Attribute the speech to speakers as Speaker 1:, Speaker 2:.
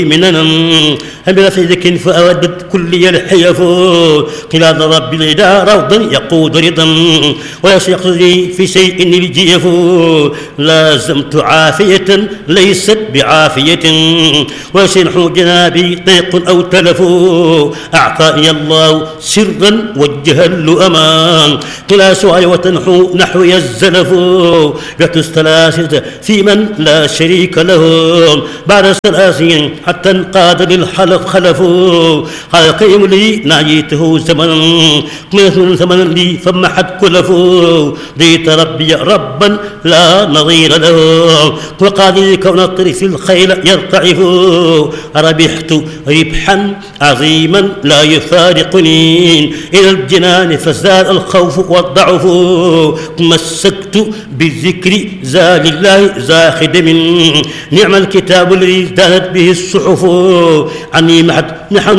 Speaker 1: مننا همل سيدك فأودت كل الحيف قلاد رب العدا روضا يقود رضا ويقصدني في شيء الجيف لازمت عافية ليست بعافية وسنح جنابي طيق أو تلف أعطاني الله سرا والجهل أمان قلا سعي وتنحو نحوي الزلف يتستلاسد في من لا شريك له بعد سلاسين حتى انقاد للحلف خلفوا قال قيم لي نعيته زمنا مثل ثمن لي فمحت كلفوا ضيت ربي ربا لا نظير له وقال كون الطرف الخيل يرتعف ربحت ربحا عظيما لا يفارقني إلى الجنان فزال الخوف والضعف مسكت بالذكر زال الله زاخد من نعم الكتاب الذي ازدادت به الصحف عني محت نحن